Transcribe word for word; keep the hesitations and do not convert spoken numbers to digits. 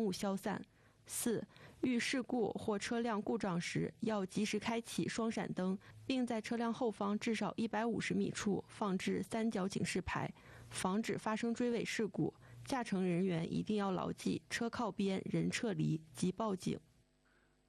雾消散。四、遇事故或车辆故障时，要及时开启双闪灯，并在车辆后方至少一百五十米处放置三角警示牌，防止发生追尾事故。驾乘人员一定要牢记车靠边、人撤离及报警。